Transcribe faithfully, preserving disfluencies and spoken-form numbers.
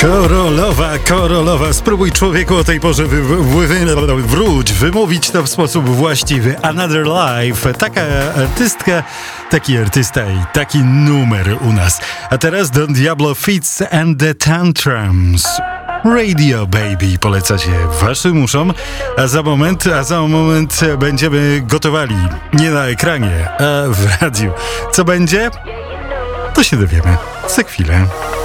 Korolowa, Korolowa, spróbuj człowieku o tej porze wy, wy, wy, wróć, wymówić to w sposób właściwy. Another Life, taka artystka, taki artysta i taki numer u nas. A teraz Don Diablo Fitz and the Tantrums. Radio Baby poleca się waszym uszom, a za moment, a za moment będziemy gotowali, nie na ekranie, a w radiu. Co będzie? To się dowiemy za chwilę.